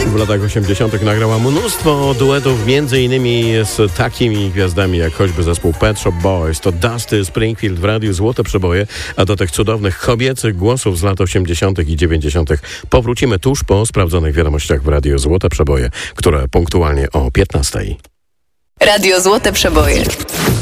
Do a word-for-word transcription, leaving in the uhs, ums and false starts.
w latach osiemdziesiątych nagrała mnóstwo duetów, między innymi z takimi gwiazdami jak choćby zespół Pet Shop Boys. To Dusty Springfield w radiu Złote Przeboje, a do tych cudownych kobiecych głosów z lat osiemdziesiątych i dziewięćdziesiątych powrócimy tuż po sprawdzonych wiadomościach w radiu Złote Przeboje, które punktualnie o piętnastej. Radio Złote Przeboje.